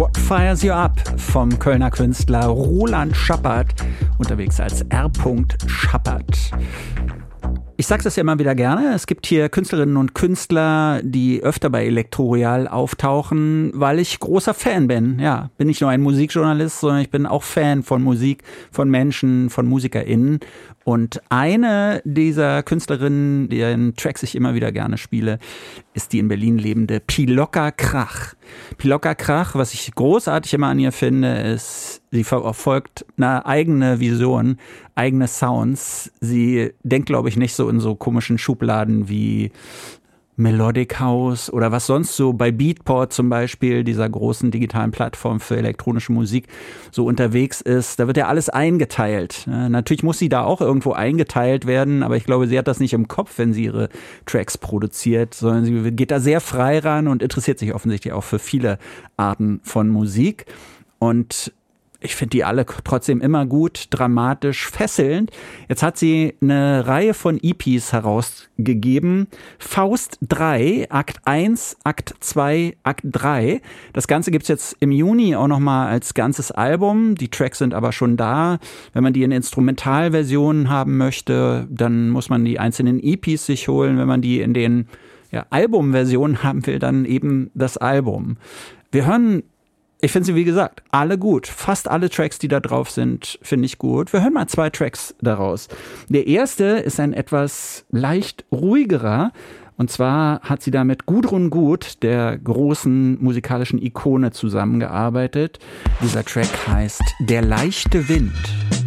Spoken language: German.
What Fires You Up vom Kölner Künstler Roland Schappert, unterwegs als R. Schappert. Ich sage das ja immer wieder gerne, es gibt hier Künstlerinnen und Künstler, die öfter bei Elektroroyal auftauchen, weil ich großer Fan bin. Ja, bin nicht nur ein Musikjournalist, sondern ich bin auch Fan von Musik, von Menschen, von MusikerInnen. Und eine dieser Künstlerinnen, deren Tracks ich immer wieder gerne spiele, ist die in Berlin lebende Pilocka Krach. Pilocka Krach, was ich großartig immer an ihr finde, ist, sie verfolgt eine eigene Vision, eigene Sounds. Sie denkt, glaube ich, nicht so in so komischen Schubladen wie Melodic House oder was sonst so bei Beatport zum Beispiel, dieser großen digitalen Plattform für elektronische Musik, so unterwegs ist. Da wird ja alles eingeteilt. Natürlich muss sie da auch irgendwo eingeteilt werden, aber ich glaube, sie hat das nicht im Kopf, wenn sie ihre Tracks produziert, sondern sie geht da sehr frei ran und interessiert sich offensichtlich auch für viele Arten von Musik. Und ich finde die alle trotzdem immer gut, dramatisch, fesselnd. Jetzt hat sie eine Reihe von EPs herausgegeben. Faust 3, Akt 1, Akt 2, Akt 3. Das Ganze gibt's jetzt im Juni auch nochmal als ganzes Album. Die Tracks sind aber schon da. Wenn man die in Instrumentalversionen haben möchte, dann muss man die einzelnen EPs sich holen. Wenn man die in den Albumversionen haben will, dann eben das Album. Wir hören, ich finde sie, wie gesagt, alle gut. Fast alle Tracks, die da drauf sind, finde ich gut. Wir hören mal 2 Tracks daraus. Der erste ist ein etwas leicht ruhigerer. Und zwar hat sie da mit Gudrun Gut, der großen musikalischen Ikone, zusammengearbeitet. Dieser Track heißt Der leichte Wind.